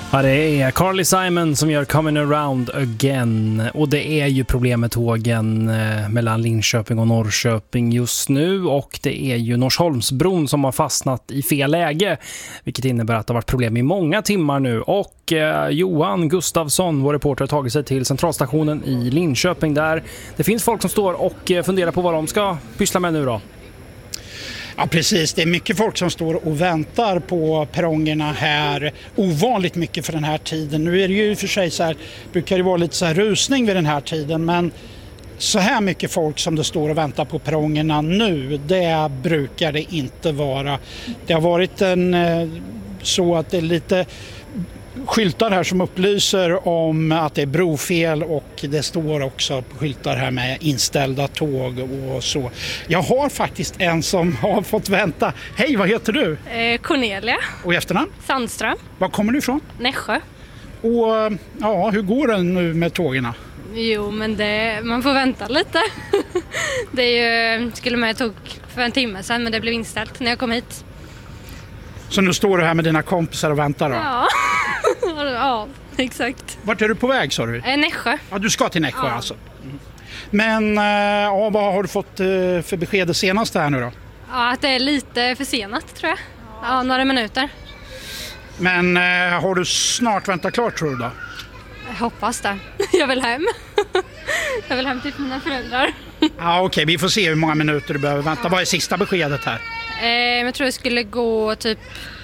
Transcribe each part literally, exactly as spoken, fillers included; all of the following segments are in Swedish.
Ja, det är Carly Simon som gör Coming Around Again, och det är ju problem med tågen eh, mellan Linköping och Norrköping just nu, och det är ju Norsholmsbron som har fastnat i fel läge, vilket innebär att det har varit problem i många timmar nu. Och eh, Johan Gustafsson, vår reporter, har tagit sig till centralstationen i Linköping där det finns folk som står och eh, funderar på vad de ska pyssla med nu då. Ja, precis. Det är mycket folk som står och väntar på perrongerna här. Ovanligt mycket för den här tiden. Nu är det ju för sig så här, brukar det vara lite så här rusning vid den här tiden, men så här mycket folk som det står och väntar på perrongerna nu, det brukar det inte vara. Det har varit en så att det är lite skyltar här som upplyser om att det är brofel, och det står också skyltar här med inställda tåg och så. Jag har faktiskt en som har fått vänta. Hej, vad heter du? Eh, Cornelia. Och efternamn? Sandström. Var kommer du ifrån? Nässjö. Och ja, hur går det nu med tågerna? Jo, men det, man får vänta lite. Det är ju, skulle med tåg för en timme sedan, men det blev inställt när jag kom hit. Så nu står du här med dina kompisar och väntar då? Ja, ja, exakt. Vart är du på väg, sa du? Eh, Nässjö. Ja, du ska till Nässjö Ja. alltså. Mm. Men ja, vad har du fått för besked det senaste här nu då? Ja, att det är lite försenat tror jag. Ja, några minuter. Men eh, har du snart väntat klart, tror du då? Jag hoppas det. Jag vill hem. Jag vill hem till mina föräldrar. Ja, okej, okay. Vi får se hur många minuter du behöver vänta. Vad är sista beskedet här? Eh, jag tror det skulle gå typ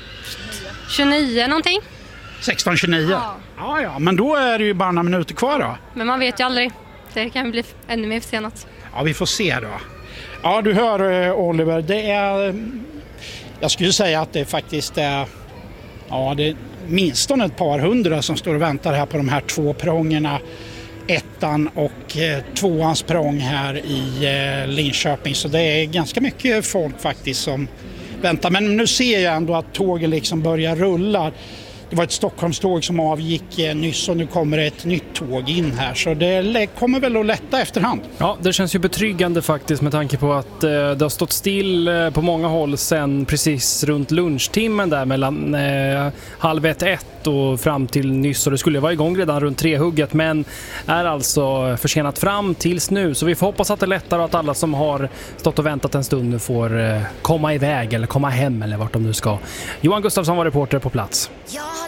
tjugonio någonting. sexton tjugonio? Ja. Ja, ja, men då är det ju bara några minuter kvar då. Men man vet ju aldrig. Det kan bli ännu mer försenat. Ja, vi får se då. Ja, du hör Oliver, det är... Jag skulle säga att det faktiskt är... Ja, det är minst ett par hundra som står och väntar här på de här två perrongerna. Ettan och eh, tvåans perrong här i eh, Linköping. Så det är ganska mycket folk faktiskt som väntar. Men nu ser jag ändå att tågen liksom börjar rulla. Det var ett Stockholmståg som avgick eh, nyss, och nu kommer ett nytt tåg in här. Så det kommer väl att lätta efterhand. Ja, det känns ju betryggande faktiskt, med tanke på att eh, det har stått still eh, på många håll sen precis runt lunchtimmen där mellan eh, halv ett, ett och fram till nyss. Och det skulle vara igång redan runt trehugget, men är alltså försenat fram tills nu. Så vi får hoppas att det lättar och att alla som har stått och väntat en stund nu får eh, komma iväg eller komma hem eller vart de nu ska. Johan Gustafsson var reporter på plats. Ja.